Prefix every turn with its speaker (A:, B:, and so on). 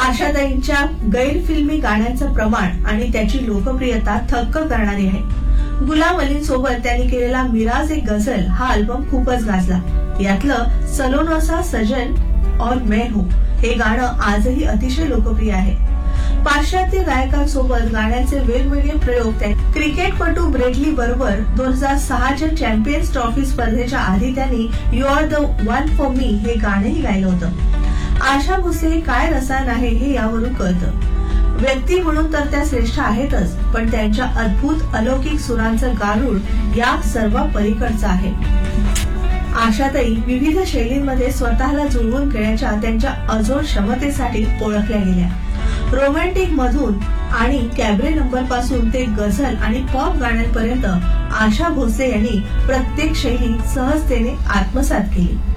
A: आशाताईंच्या गैरफिल्मी गाण्यांचं प्रमाण आणि त्याची लोकप्रियता थक्क करणारी आहे. गुलाम अली सोबत त्यांनी केलेला मिराज एक गझल हा अल्बम खूपच गाजला. यातलं सलोनासा सजन और मैं हूं हे गाणं आजही अतिशय लोकप्रिय आहे. पाश्चात्य गायकांसोबत गाण्याचे वेगवेगळे प्रयोग क्रिकेटपटू ब्रेडली बरोबर 2006च्या चॅम्पियन्स ट्रॉफी स्पर्धेच्या आधी त्यांनी you R the one for me हे गाणंही गायलं होतं. आशा भोसले काय रसायन आहे हे यावरून कळतं. व्यक्ती म्हणून तर त्या श्रेष्ठ आहेतच, पण त्यांच्या अद्भुत अलौकिक सुरांचं गारुड या सर्व पलीकडचं आहे. आशाताई विविध शैलींमध्ये स्वतःला जुळवून घेण्याच्या त्यांच्या अजोड क्षमतेसाठी ओळखल्या गेल्या. रोमॅन्टिक मधून आणि कॅबरे नंबर पासून ते गझल आणि पॉप गाण्यांपर्यंत आशा भोसले यांनी प्रत्येक शैली सहजतेने आत्मसात केली.